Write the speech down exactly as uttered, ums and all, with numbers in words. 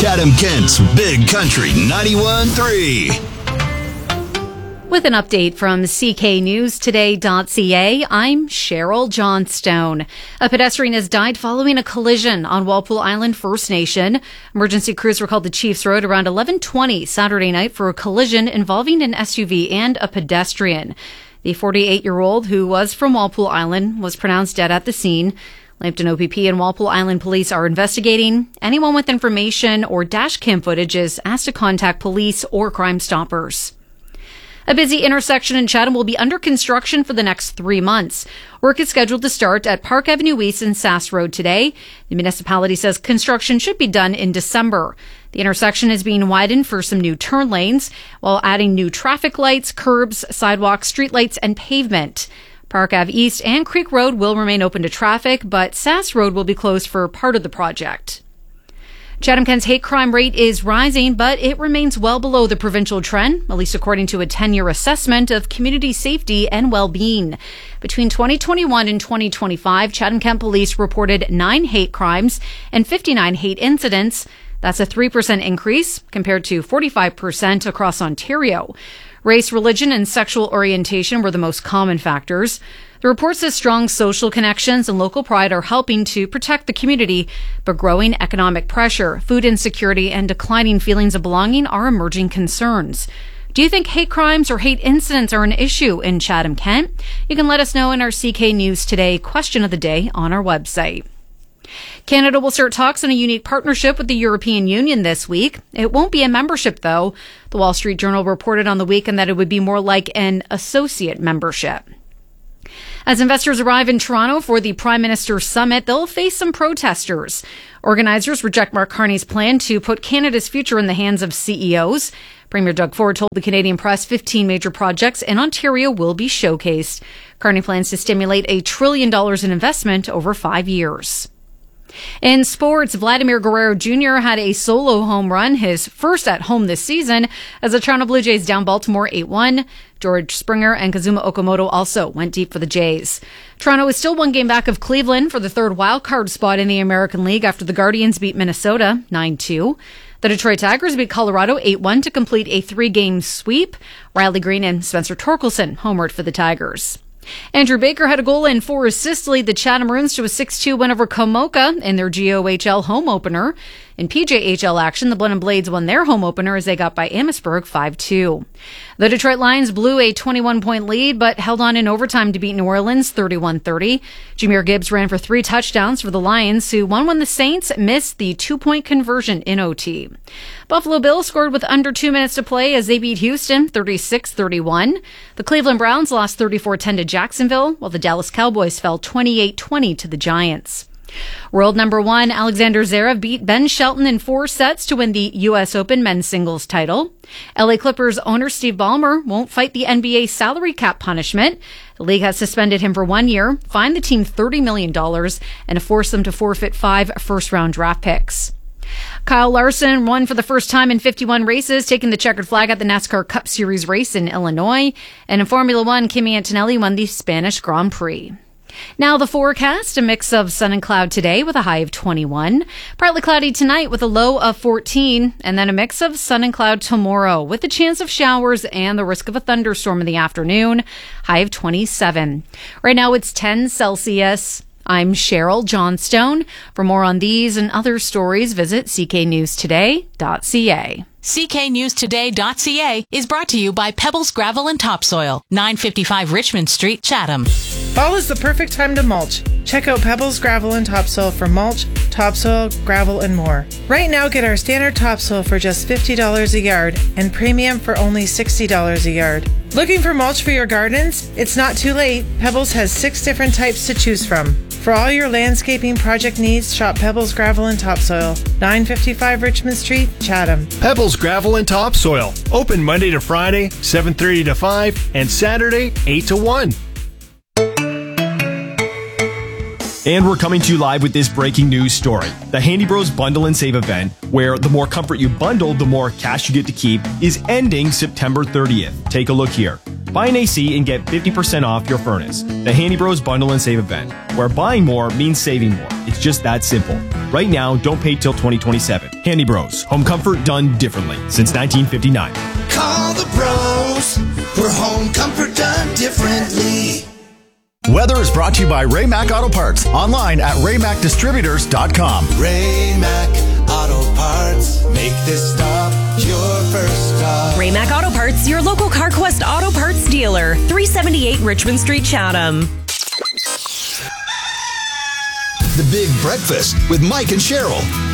Chatham-Kent's Big Country ninety-one point three. With an update from C K News Today dot C A, I'm Cheryl Johnstone. A pedestrian has died following a collision on Walpole Island First Nation. Emergency crews were called to Chiefs Road around eleven twenty Saturday night for a collision involving an S U V and a pedestrian. The forty-eight-year-old, who was from Walpole Island, was pronounced dead at the scene. Lambton O P P and Walpole Island Police are investigating. Anyone with information or dash cam footage is asked to contact police or Crime Stoppers. A busy intersection in Chatham will be under construction for the next three months. Work is scheduled to start at Park Avenue East and Sass Road today. The municipality says construction should be done in December. The intersection is being widened for some new turn lanes, while adding new traffic lights, curbs, sidewalks, streetlights, and pavement. Park Avenue East and Creek Road will remain open to traffic, but Sass Road will be closed for part of the project. Chatham-Kent's hate crime rate is rising, but it remains well below the provincial trend, at least according to a ten-year assessment of community safety and well-being. Between twenty twenty-one and twenty twenty-five, Chatham-Kent Police reported nine hate crimes and fifty-nine hate incidents. That's a three percent increase compared to forty-five percent across Ontario. Race, religion, and sexual orientation were the most common factors. The report says strong social connections and local pride are helping to protect the community, but growing economic pressure, food insecurity, and declining feelings of belonging are emerging concerns. Do you think hate crimes or hate incidents are an issue in Chatham-Kent? You can let us know in our C K News Today question of the day on our website. Canada will start talks on a unique partnership with the European Union this week. It won't be a membership, though. The Wall Street Journal reported on the weekend that it would be more like an associate membership. As investors arrive in Toronto for the Prime Minister's Summit, they'll face some protesters. Organizers reject Mark Carney's plan to put Canada's future in the hands of C E Os. Premier Doug Ford told the Canadian press fifteen major projects in Ontario will be showcased. Carney plans to stimulate a trillion dollars in investment over five years. In sports, Vladimir Guerrero Junior had a solo home run, his first at home this season, as the Toronto Blue Jays down Baltimore eight one. George Springer and Kazuma Okamoto also went deep for the Jays. Toronto is still one game back of Cleveland for the third wildcard spot in the American League after the Guardians beat Minnesota nine two. The Detroit Tigers beat Colorado eight one to complete a three-game sweep. Riley Green and Spencer Torkelson homered for the Tigers. Andrew Baker had a goal and four assists to lead the Chatham Maroons to a six two win over Komoka in their G O H L home opener. In P J H L action, the Blenheim Blades won their home opener as they got by Amherstburg five two. The Detroit Lions blew a twenty-one point lead, but held on in overtime to beat New Orleans thirty-one thirty. Jahmyr Gibbs ran for three touchdowns for the Lions, who won when the Saints missed the two-point conversion in O T. Buffalo Bills scored with under two minutes to play as they beat Houston thirty-six thirty-one. The Cleveland Browns lost thirty-four ten to Jacksonville, while the Dallas Cowboys fell twenty-eight twenty to the Giants. World number one Alexander Zverev beat Ben Shelton in four sets to win the U S Open men's singles title. L A Clippers owner Steve Ballmer won't fight the N B A salary cap punishment. The league has suspended him for one year, fined the team thirty million dollars, and forced them to forfeit five first-round draft picks. Kyle Larson won for the first time in fifty-one races, taking the checkered flag at the NASCAR Cup Series race in Illinois. And in Formula One, Kimi Antonelli won the Spanish Grand Prix. Now the forecast, a mix of sun and cloud today with a high of twenty-one. Partly cloudy tonight with a low of fourteen. And then a mix of sun and cloud tomorrow with a chance of showers and the risk of a thunderstorm in the afternoon. High of twenty-seven. Right now it's ten Celsius. I'm Cheryl Johnstone. For more on these and other stories, visit C K News Today dot C A. C K News Today dot C A is brought to you by Pebbles Gravel and Topsoil, nine fifty-five Richmond Street, Chatham. Fall is the perfect time to mulch. Check out Pebbles Gravel and Topsoil for mulch, topsoil, gravel, and more. Right now, get our standard topsoil for just fifty dollars a yard and premium for only sixty dollars a yard. Looking for mulch for your gardens? It's not too late. Pebbles has six different types to choose from. For all your landscaping project needs, shop Pebbles Gravel and Topsoil, nine fifty-five Richmond Street, Chatham. Pebbles Gravel and Topsoil, open Monday to Friday, seven thirty to five, and Saturday, eight to one. And we're coming to you live with this breaking news story. The Handy Bros Bundle and Save event, where the more comfort you bundle, the more cash you get to keep, is ending September thirtieth. Take a look here. Buy an A C and get fifty percent off your furnace. The Handy Bros Bundle and Save event, where buying more means saving more. It's just that simple. Right now, don't pay till twenty twenty-seven. Handy Bros. Home comfort done differently since nineteen fifty-nine. Call the pros for home comfort done differently. Weather is brought to you by Ray Mac Auto Parts. Online at ray mac distributors dot com. Ray Mac Auto Parts. Make this stop your first stop. Ray Mac Auto Parts, your local CarQuest Auto Parts dealer. three seventy-eight Richmond Street, Chatham. The Big Breakfast with Mike and Cheryl.